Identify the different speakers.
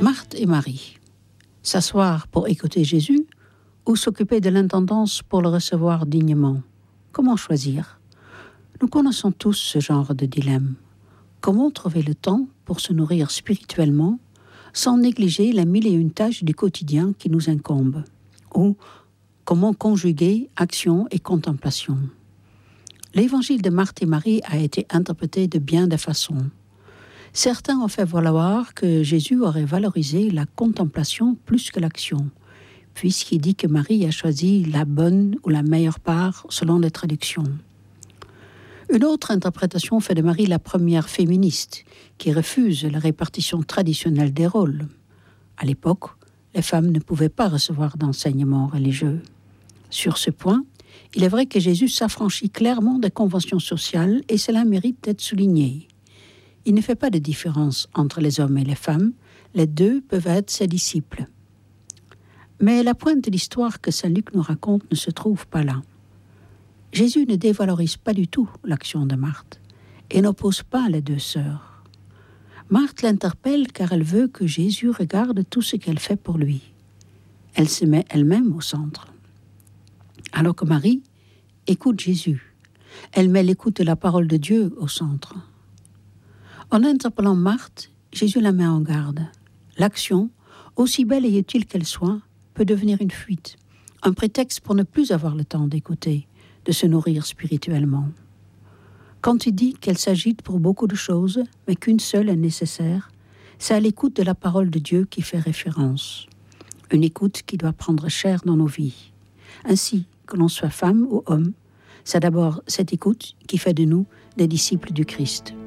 Speaker 1: Marthe et Marie, s'asseoir pour écouter Jésus ou s'occuper de l'intendance pour le recevoir dignement? Comment choisir? Nous connaissons tous ce genre de dilemme. Comment trouver le temps pour se nourrir spirituellement sans négliger les mille et une tâches du quotidien qui nous incombent? Ou comment conjuguer action et contemplation? L'évangile de Marthe et Marie a été interprété de bien des façons. Certains ont fait valoir que Jésus aurait valorisé la contemplation plus que l'action, puisqu'il dit que Marie a choisi la bonne ou la meilleure part selon les traductions. Une autre interprétation fait de Marie la première féministe, qui refuse la répartition traditionnelle des rôles. À l'époque, les femmes ne pouvaient pas recevoir d'enseignement religieux. Sur ce point, il est vrai que Jésus s'affranchit clairement des conventions sociales et cela mérite d'être souligné. Il ne fait pas de différence entre les hommes et les femmes, les deux peuvent être ses disciples. Mais la pointe de l'histoire que saint Luc nous raconte ne se trouve pas là. Jésus ne dévalorise pas du tout l'action de Marthe et n'oppose pas les deux sœurs. Marthe l'interpelle car elle veut que Jésus regarde tout ce qu'elle fait pour lui. Elle se met elle-même au centre. Alors que Marie écoute Jésus. Elle met l'écoute de la parole de Dieu au centre. En interpellant Marthe, Jésus la met en garde. L'action, aussi belle et utile qu'elle soit, peut devenir une fuite, un prétexte pour ne plus avoir le temps d'écouter, de se nourrir spirituellement. Quand il dit qu'elle s'agite pour beaucoup de choses, mais qu'une seule est nécessaire, c'est à l'écoute de la parole de Dieu qui fait référence. Une écoute qui doit prendre chair dans nos vies. Ainsi, que l'on soit femme ou homme, c'est d'abord cette écoute qui fait de nous des disciples du Christ.